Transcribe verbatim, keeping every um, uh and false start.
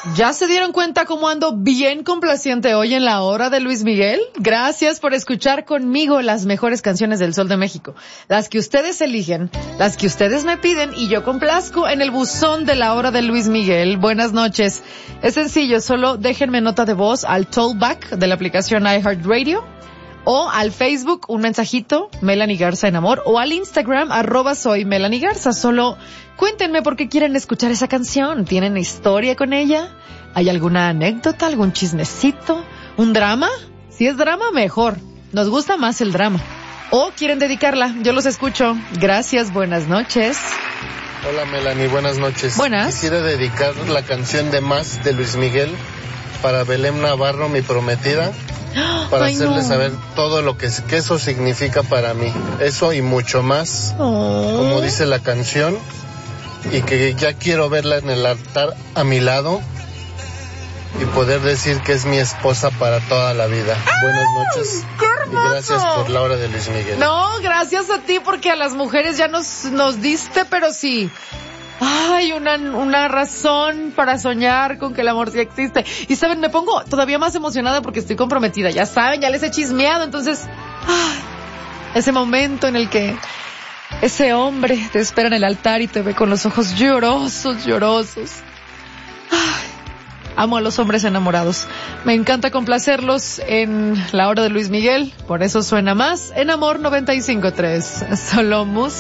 ¿Ya se dieron cuenta cómo ando bien complaciente hoy en la hora de Luis Miguel? Gracias por escuchar conmigo las mejores canciones del Sol de México. Las que ustedes eligen, las que ustedes me piden y yo complazco en el buzón de la hora de Luis Miguel. Buenas noches. Es sencillo, solo déjenme nota de voz al tollback de la aplicación iHeartRadio o al Facebook un mensajito, Melanie Garza en amor, o al Instagram, arroba soy Melanie Garza. Solo cuéntenme por qué quieren escuchar esa canción. ¿Tienen historia con ella? ¿Hay alguna anécdota, algún chismecito? ¿Un drama? Si es drama, mejor. Nos gusta más el drama. ¿O quieren dedicarla? Yo los escucho. Gracias, buenas noches. Hola Melanie, buenas noches. Buenas. Quisiera dedicar la canción de Más de Luis Miguel para Belén Navarro, mi prometida, para Ay, hacerle no. saber todo lo que, que eso significa para mí. Eso y mucho más, Oh. como dice la canción, y que ya quiero verla en el altar a mi lado y poder decir que es mi esposa para toda la vida. Buenas noches. ¡Qué hermoso! Y gracias por la hora de Luis Miguel. No, gracias a ti porque a las mujeres ya nos, nos diste, pero sí. Ay, una, una razón para soñar con que el amor sí existe. Y saben, me pongo todavía más emocionada porque estoy comprometida. Ya saben, ya les he chismeado. Entonces, ay, ese momento en el que ese hombre te espera en el altar y te ve con los ojos llorosos, llorosos. Ay, amo a los hombres enamorados. Me encanta complacerlos en la hora de Luis Miguel. Por eso suena más en Amor noventa y cinco punto tres. Solo música.